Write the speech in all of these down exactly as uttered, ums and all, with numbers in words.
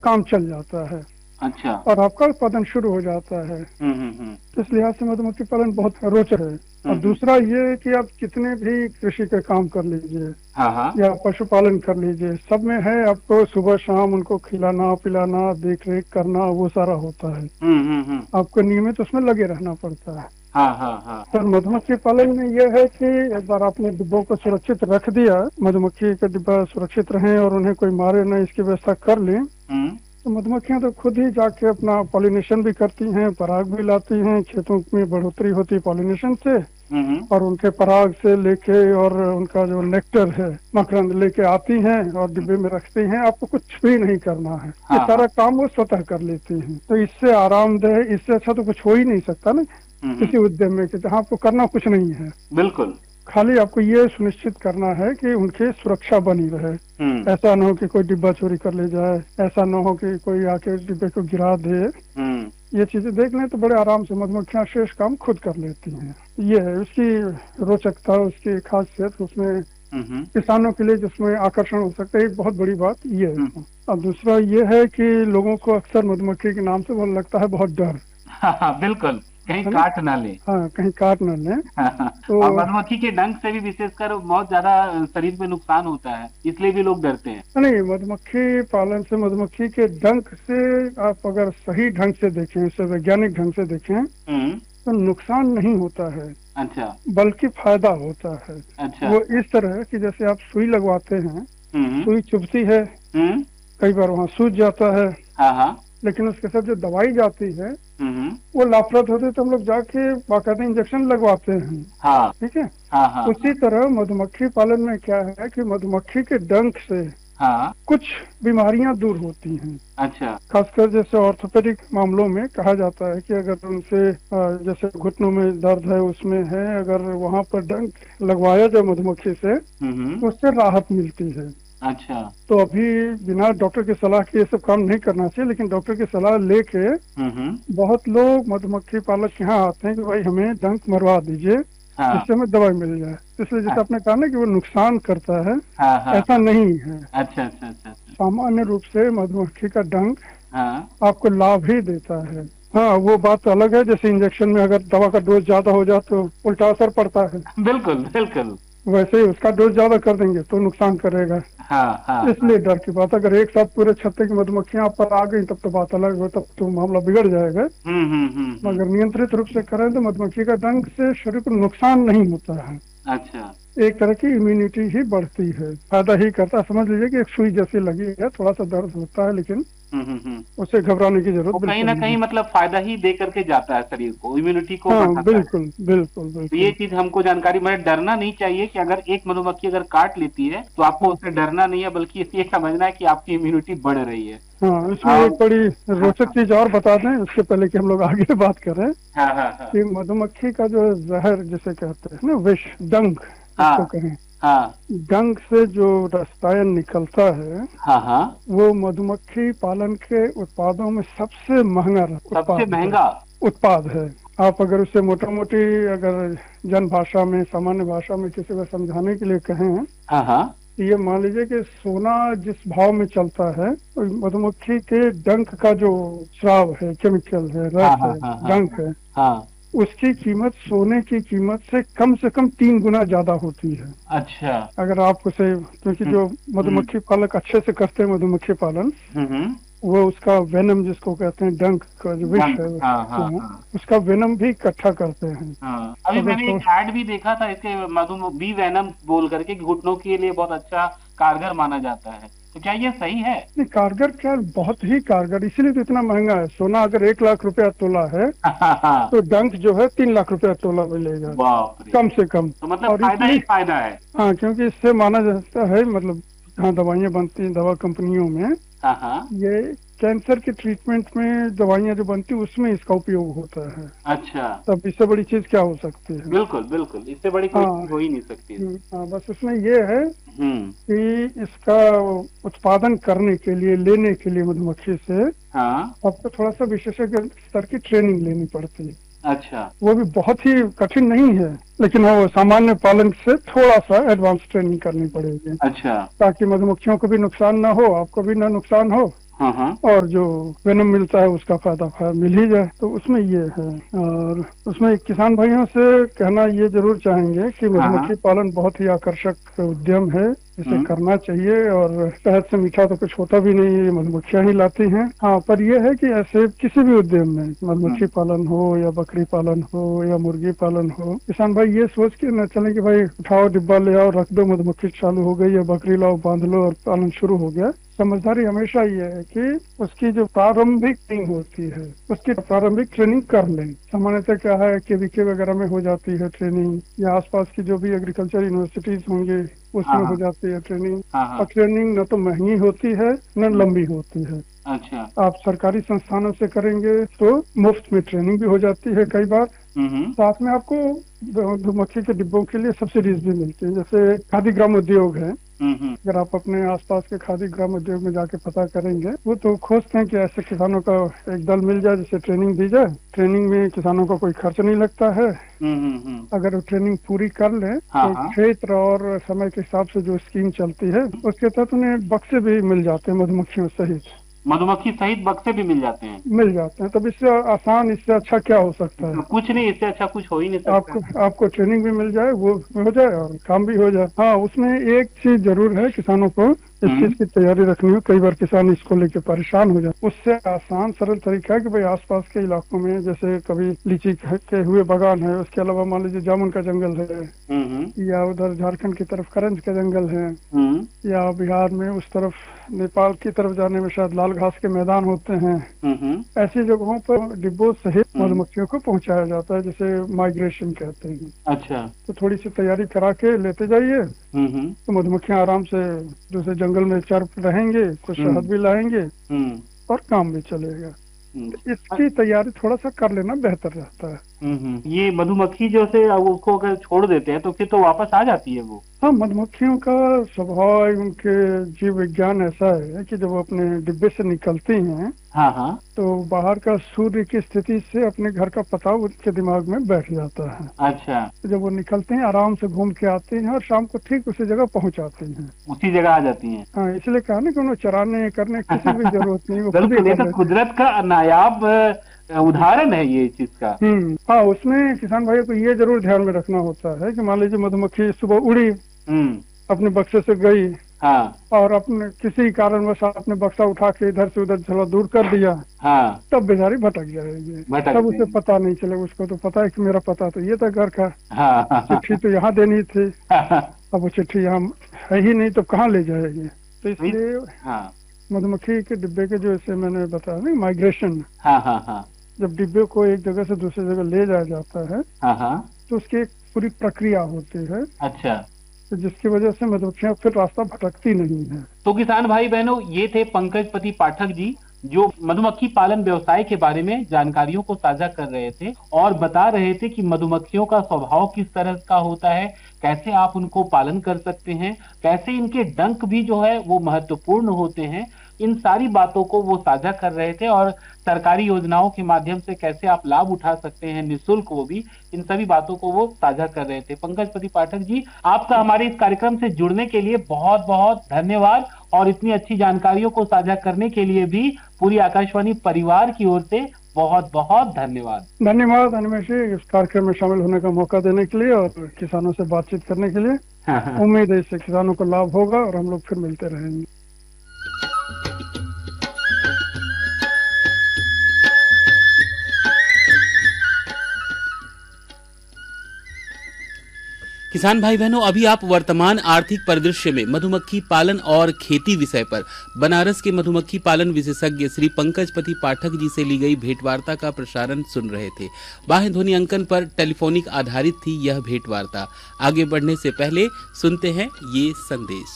काम चल जाता है। अच्छा। और आपका उत्पादन शुरू हो जाता है। हम्म हम्म हम्म तो इस लिहाज से मधुमक्खी पालन बहुत रोचक है। और हम्म हम्म, दूसरा ये है कि आप कितने भी कृषि के काम कर लीजिए हाँ हाँ। या पशुपालन कर लीजिए, सब में है आपको सुबह शाम उनको खिलाना पिलाना देख रेख करना, वो सारा होता है। हम्म हम्म हम्म आपको नियमित उसमें लगे रहना पड़ता है। हाँ हाँ हाँ। पर मधुमक्खी पालन में यह है कि एक बार आपने डिब्बों को सुरक्षित रख दिया, मधुमक्खी का डिब्बा सुरक्षित रहे और उन्हें कोई मारे न, इसकी व्यवस्था कर ली, हम्म तो मधुमक्खियां तो खुद ही जाके अपना पॉलिनेशन भी करती हैं, पराग भी लाती हैं, खेतों में बढ़ोतरी होती है पॉलिनेशन से। हम्म हम्म, और उनके पराग से लेके और उनका जो नेक्टर है मकरंद लेके आती हैं और डिब्बे में रखती हैं। आपको कुछ भी नहीं करना है, ये हाँ सारा हाँ। काम वो स्वतः कर लेती हैं। तो इससे आरामदेह, इससे अच्छा तो कुछ हो ही नहीं सकता ना हम्म हम्म, किसी उद्यम में कि जहाँ आपको करना कुछ नहीं है। बिल्कुल। खाली आपको ये सुनिश्चित करना है कि उनकी सुरक्षा बनी रहे। हम्म ऐसा ना हो कि कोई डिब्बा चोरी कर ले जाए, ऐसा ना हो कि कोई आके डिब्बे को गिरा दे। हम्म ये चीजें देख लें तो बड़े आराम से मधुमक्खियां शेष काम खुद कर लेती हैं। ये है उसकी रोचकता, उसकी खासियत। उसमें हम्म हम्म किसानों के लिए जिसमें आकर्षण हो सकता है, एक बहुत बड़ी बात ये हम्म, है। और दूसरा ये है कि लोगों को अक्सर मधुमक्खी के नाम से वो लगता है बहुत डर, हाँ हाँ, बिल्कुल। कहीं है ना। काट ना ले। हाँ, कहीं काट न लें। हाँ हाँ। तो और मधुमक्खी के डंक से भी विशेषकर बहुत ज्यादा शरीर पे नुकसान होता है, इसलिए भी लोग डरते हैं। नहीं, मधुमक्खी पालन से, मधुमक्खी के डंक से आप अगर सही ढंग से देखें, उसे वैज्ञानिक ढंग से देखें, हम्म। तो नुकसान नहीं होता है, अच्छा बल्कि फायदा होता है। अच्छा। वो इस तरह है कि जैसे आप सुई लगवाते हैं, हम्म सुई चुभती है, हम्म कई बार वहां सूज जाता है, हाँ हाँ। लेकिन उसके साथ जो दवाई जाती है हम्म वो लाभप्रद होती है, तो हम लोग जाके बाकायदा इंजेक्शन लगवाते हैं। हाँ ठीक है। हाँ हाँ उसी तरह मधुमक्खी पालन में क्या है कि मधुमक्खी के डंक से हाँ। कुछ बीमारियां दूर होती हैं। अच्छा। खासकर जैसे ऑर्थोपेडिक मामलों में कहा जाता है कि अगर उनसे अ, जैसे घुटनों में दर्द है, उसमें है, अगर वहां पर डंक लगवाया जाए मधुमक्खी से, हम्म तो उससे राहत मिलती है। अच्छा। तो अभी बिना डॉक्टर की सलाह के ये सब काम नहीं करना चाहिए, लेकिन डॉक्टर की सलाह लेके हम्म बहुत लोग मधुमक्खी पालक के यहाँ आते हैं कि भाई हमें डंक मरवा दीजिए हाँ जिससे हमें दवाई मिल जाए। इसलिए जैसे आपने कहा ना कि वो नुकसान करता है, हाँ हाँ ऐसा हाँ। नहीं है। अच्छा अच्छा अच्छा अच्छा। सामान्य रूप से मधुमक्खी का डंक हाँ आपको लाभ ही देता है। हाँ, वो बात अलग है, जैसे इंजेक्शन में अगर दवा का डोज ज्यादा हो जाए तो उल्टा असर पड़ता है, बिल्कुल बिल्कुल। वैसे ही उसका डोज ज्यादा कर देंगे तो नुकसान करेगा। हाँ हाँ हाँ। इसलिए डर की बात, अगर एक साथ पूरे छत्ते की मधुमक्खियां आप पर आ गई तब तो बात अलग हो, तब तो मामला बिगड़ जाएगा। हम्म हम्म हम्म हम्म। मगर नियंत्रित रूप से करें तो मधुमक्खी का डंक से शरीर को नुकसान नहीं होता है। अच्छा। एक तरह की इम्यूनिटी ही बढ़ती है, फायदा ही करता है। समझ लीजिए कि एक सुई जैसी लगी है, थोड़ा सा दर्द होता है, लेकिन हम्म हम्म हम्म। उसे घबराने की वो जरूरत कहीं बिल्कुल ना नहीं कहीं है। मतलब फायदा ही दे करके जाता है, शरीर को इम्यूनिटी को हाँ, बढ़ाता है। बिल्कुल बिल्कुल तो ये बिल्कुल। चीज हमको जानकारी, मतलब डरना नहीं चाहिए कि अगर एक मधुमक्खी अगर काट लेती है तो आपको हाँ उससे डरना नहीं है, बल्कि ये समझना है कि आपकी इम्यूनिटी बढ़ रही है। हाँ, इसमें और एक बड़ी हाँ रोचक चीज और बता दें उसके पहले कि हम लोग आगे बात करें, हाँ हाँ हाँ कि मधुमक्खी का जो जहर जिसे कहते हैं ना, विष, डंक इसको हाँ कहें, हाँ डंक से जो रसायन निकलता है हाँ हाँ। वो मधुमक्खी पालन के उत्पादों में सबसे महंगा सबसे उत्पाद है। महंगा। उत्पाद है। आप अगर उसे मोटा मोटी अगर जन भाषा में, सामान्य भाषा में किसी को समझाने के लिए कहें, हाँ हाँ तो ये मान लीजिए कि सोना जिस भाव में चलता है, तो मधुमक्खी के डंक का जो स्राव है, केमिकल है, हाँ रस हाँ है, हाँ हाँ डंक है, हाँ। उसकी कीमत सोने की कीमत से कम से कम तीन गुना ज्यादा होती है। अच्छा। अगर आप उसे, क्योंकि हम्म जो हम्म मधुमक्खी पालक अच्छे से करते हैं मधुमक्खी पालन, हम्म हम्म, वो उसका वेनम जिसको कहते हैं, डंक का जो विष डंक, है, हाँ हाँ हाँ, हाँ उसका वेनम भी इकट्ठा करते हैं। हाँ। अभी अगर मैंने तो एक ऐड भी देखा था इसके, मधु बी वैनम बोल करके, कि घुटनों के लिए बहुत अच्छा कारगर माना जाता है, तो क्या ये सही है? नहीं, कारगर क्या, बहुत ही कारगर, इसीलिए तो इतना महंगा है। सोना अगर एक लाख रुपया तोला है, हाँ हाँ। तो डंक जो है तीन लाख रुपया तोला मिलेगा, बाप रे। कम से कम। तो मतलब और फायदा ही इसलिए, फायदा है। हाँ, क्योंकि इससे माना जाता है, मतलब जहाँ दवाइयाँ बनती हैं दवा कंपनियों में, हाँ हाँ। ये कैंसर के ट्रीटमेंट में दवाइयाँ जो बनती है उसमें इसका उपयोग होता है। अच्छा। तब इससे बड़ी चीज क्या हो सकती है। बिल्कुल बिल्कुल, इससे बड़ी कोई हाँ, चीज हो ही नहीं सकती। हम्म, हाँ, बस उसमें ये है हम्म। कि इसका उत्पादन करने के लिए, लेने के लिए मधुमक्खी से हाँ। आपको थोड़ा सा विशेषज्ञ स्तर की ट्रेनिंग लेनी पड़ती है। अच्छा। वो भी बहुत ही कठिन नहीं है, लेकिन वो सामान्य पालन से थोड़ा सा एडवांस ट्रेनिंग करनी पड़ेगी, अच्छा। ताकि मधुमक्खियों को भी नुकसान ना हो, आपको भी ना नुकसान हो, हाँ हाँ। और जो वेनम मिलता है उसका फायदा फायदा मिल ही जाए, तो उसमें ये है। और उसमें किसान भाइयों से कहना ये जरूर चाहेंगे कि हाँ हाँ। मधुमक्खी पालन बहुत ही आकर्षक उद्यम है, इसे हम्म, करना चाहिए। और शहद से मीठा तो कुछ होता भी नहीं है, ये मधुमक्खियां ही लाती हैं। हाँ, पर यह है कि ऐसे किसी भी उद्यम में, मधुमक्खी हम्म, पालन हो या बकरी पालन हो या मुर्गी पालन हो, किसान भाई ये सोच के न चले कि भाई उठाओ डिब्बा ले आओ रख दो, मधुमक्खी चालू हो गई, या बकरी लाओ बांध लो और पालन शुरू हो गया। समझदारी हमेशा ये है कि उसकी जो प्रारंभिक ट्रेनिंग होती है, उसकी प्रारंभिक ट्रेनिंग कर लें। सामान्यतः क्या है, केवीके वगैरह में हो जाती है ट्रेनिंग, या आसपास की जो भी एग्रीकल्चर यूनिवर्सिटीज होंगे हाँ उसमें हो हाँ। जाती है ट्रेनिंग। हाँ और हाँ। ट्रेनिंग न तो महंगी होती है न लंबी होती है। अच्छा। आप सरकारी संस्थानों से करेंगे तो मुफ्त में ट्रेनिंग भी हो जाती है कई बार। हम्म हम्म, साथ में आपको मधुमक्खी के डिब्बों के लिए सब्सिडीज भी मिलती है। जैसे खादी ग्राम उद्योग है, हम्म हम्म, अगर आप अपने आसपास के खादी ग्राम उद्योग में जाके पता करेंगे, वो तो खोजते हैं कि ऐसे किसानों का एक दल मिल जाए जिसे ट्रेनिंग दी जाए। ट्रेनिंग में किसानों का कोई खर्च नहीं लगता है। हम्म हम्म, हम्म, अगर वो ट्रेनिंग पूरी कर ले हाँ तो हाँ। क्षेत्र और समय के हिसाब से जो स्कीम चलती है उसके तहत उन्हें बक्से भी मिल जाते हैं, मधुमक्खियों सहित मधुमक्खी सहित बक्से भी मिल जाते हैं। मिल जाते हैं। तब इससे आसान, इससे अच्छा क्या हो सकता है? कुछ नहीं, इससे अच्छा कुछ हो ही नहीं सकता। आपको आपको ट्रेनिंग भी मिल जाए, वो हो जाए और काम भी हो जाए। हाँ, उसमें एक चीज जरूर है, किसानों को इस हम्म, चीज की तैयारी रखनी हो। कई बार किसान इसको लेके परेशान हो जाए। उससे आसान सरल तरीका है कि भाई आसपास के इलाकों में जैसे कभी लीची के हुए बागान है, उसके अलावा मान लीजिए जामुन का जंगल है, हम्म हम्म, या उधर झारखंड की तरफ करंज का जंगल है, हम्म या बिहार में उस तरफ नेपाल की तरफ जाने में शायद लाल घास के मैदान होते हैं। हम्म, हम्म, ऐसी जगहों पर डिब्बों सहित हम्म, मधुमक्खियों को पहुंचाया जाता है, जिसे माइग्रेशन कहते हैं। अच्छा। तो थोड़ी सी तैयारी करा के लेते जाइए, हम्म हम्म, तो मधुमक्खियां आराम से दूसरे जंगल में चर रहेंगे, कुछ हम्म, शहद भी लाएंगे हम्म और काम भी चलेगा। हम्म, इसकी तैयारी थोड़ा सा कर लेना बेहतर रहता है। हम्म, हम्म। ये मधुमक्खी जो से अब उसको अगर छोड़ देते हैं तो फिर तो वापस आ जाती है वो। हाँ, मधुमक्खियों का स्वभाव, उनके जीव विज्ञान ऐसा है कि जब वो अपने डिब्बे से निकलती हैं हाँ हाँ। तो बाहर का सूर्य की स्थिति से अपने घर का पता उनके दिमाग में बैठ जाता है। अच्छा, तो जब वो निकलते हैं आराम से घूम के आते हैं और शाम को ठीक उसी जगह पहुंच जाते हैं। उसी जगह आ जाती हैं। हाँ, इसलिए कहा ना कि उन्हें चराने करने की भी जरूरत नहीं, वो खुद ही बिल्कुल, ये कर तो लेते कुदरत का नायाब अ, उदाहरण है ये चीज का। हैं। हम्म हाँ, उसमें किसान भाइयों को ये जरूर ध्यान में रखना होता है कि मान लीजिए मधुमक्खी सुबह उड़ी, हम्म, अपने बक्से से गई हाँ और अपने किसी कारणवश अपने बक्सा उठा के इधर से उधर थोड़ा दूर कर दिया, हाँ, तब बेचारी भटक जाएगी। भटक तब उसे जाएगी। पता नहीं चलेगा। उसको तो पता है कि मेरा पता तो ये था घर का, हाँ हाँ चिट्ठी तो यहाँ देनी थी, हाँ, अब वो चिट्ठी यहाँ है ही नहीं, तो कहाँ ले जाएगी? तो इसलिए हाँ मधुमक्खी के डिब्बे के जो ऐसे मैंने बताया ना, माइग्रेशन, हाँ हाँ हाँ, जब डिब्बे को एक जगह से दूसरी जगह ले जाया जाता है हाँ हाँ, तो उसकी एक पूरी प्रक्रिया होती है, अच्छा। तो जिसकी वजह से मधुमक्खियां फिर रास्ता भटकती नहीं है। तो किसान भाई बहनों, ये थे पंकज पति पाठक जी, जो मधुमक्खी पालन व्यवसाय के बारे में जानकारियों को साझा कर रहे थे और बता रहे थे कि मधुमक्खियों का स्वभाव किस तरह का होता है, कैसे आप उनको पालन कर सकते हैं, कैसे इनके डंक भी जो है वो महत्वपूर्ण होते हैं। इन सारी बातों को वो साझा कर रहे थे और सरकारी योजनाओं के माध्यम से कैसे आप लाभ उठा सकते हैं निःशुल्क, वो भी इन सभी बातों को वो साझा कर रहे थे। पंकज पति पाठक जी, आपका हमारे इस कार्यक्रम से जुड़ने के लिए बहुत बहुत धन्यवाद और इतनी अच्छी जानकारियों को साझा करने के लिए भी पूरी आकाशवाणी परिवार की ओर से बहुत बहुत धन्यवाद। धन्यवाद अनिमेश जी, इस कार्यक्रम में शामिल होने का मौका देने के लिए और किसानों से बातचीत करने के लिए। उम्मीद है इससे किसानों को लाभ होगा और हम लोग फिर मिलते रहेंगे। किसान भाई बहनों, अभी आप वर्तमान आर्थिक परिदृश्य में मधुमक्खी पालन और खेती विषय पर बनारस के मधुमक्खी पालन विशेषज्ञ श्री पंकज पति पाठक जी से ली गई भेंटवार्ता का प्रसारण सुन रहे थे। बाह्य ध्वनि अंकन पर टेलीफोनिक आधारित थी यह भेंटवार्ता। आगे बढ़ने से पहले सुनते हैं ये संदेश।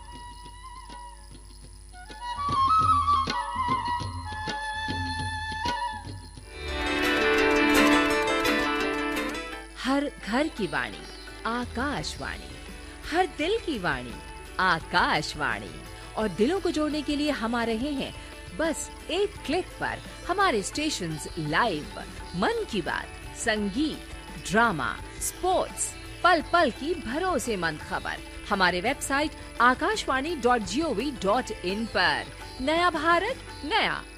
हर घर की वाणी आकाशवाणी, हर दिल की वाणी आकाशवाणी। और दिलों को जोड़ने के लिए हम आ रहे हैं बस एक क्लिक पर। हमारे स्टेशंस लाइव, मन की बात, संगीत, ड्रामा, स्पोर्ट्स, पल पल की भरोसेमंद खबर हमारे website Akashvani dot G O V dot in पर। नया भारत, नया